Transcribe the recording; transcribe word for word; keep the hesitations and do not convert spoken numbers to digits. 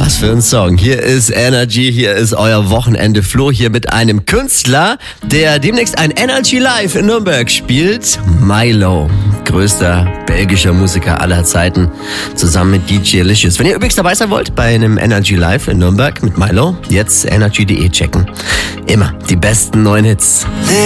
Was für ein Song. Hier ist Energy, hier ist euer Wochenende Flo, hier mit einem Künstler, der demnächst ein Energy Live in Nürnberg spielt. Milo, größter belgischer Musiker aller Zeiten, zusammen mit D J Licious. Wenn ihr übrigens dabei sein wollt bei einem Energy Live in Nürnberg mit Milo, jetzt energy punkt de checken. Immer die besten neuen Hits.